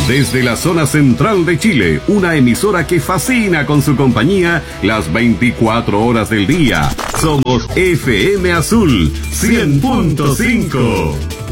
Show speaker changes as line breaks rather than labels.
Desde la zona central de Chile, una emisora que fascina con su compañía las 24 horas del día. Somos FM Azul 100.5.